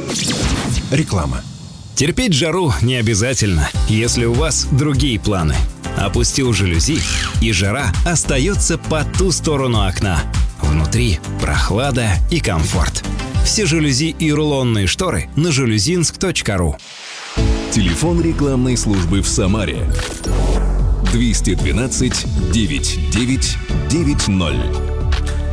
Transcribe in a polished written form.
Реклама. Терпеть жару не обязательно, если у вас другие планы. Опустил жалюзи, и жара остается по ту сторону окна. Внутри прохлада и комфорт. Все жалюзи и рулонные шторы на жалюзинск.ру. Телефон рекламной службы в Самаре 212 9990.